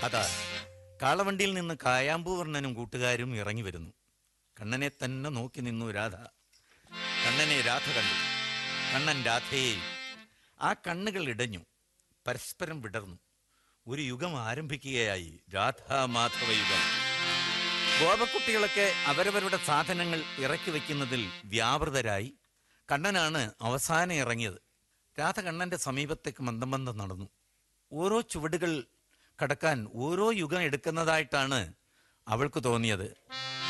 അതാ കാളവണ്ടിയിൽ നിന്ന് കായാമ്പൂവർണ്ണനും കൂട്ടുകാരും ഇറങ്ങി വരുന്നു. കണ്ണനെ തന്നെ നോക്കി നിന്നു രാധ. കണ്ണനെ രാധ കണ്ടു. കണ്ണൻ രാധയെ. ആ കണ്ണുകൾ ഇടഞ്ഞു, പരസ്പരം വിടർന്നു. ഒരു യുഗം ആരംഭിക്കുകയായി, രാധാമാധവ യുഗം. ഗോപക്കുട്ടികളൊക്കെ അവരവരുടെ സാധനങ്ങൾ ഇറക്കി വയ്ക്കുന്നതിൽ വ്യാപൃതരായി. കണ്ണനാണ് അവസാനം ഇറങ്ങിയത്. രാധ കണ്ണന്റെ സമീപത്തേക്ക് മന്ദം മന്ദം നടന്നു. ഓരോ ചുവടുകൾ കടക്കാൻ ഓരോ യുഗം എടുക്കുന്നതായിട്ടാണ് അവൾക്ക് തോന്നിയത്.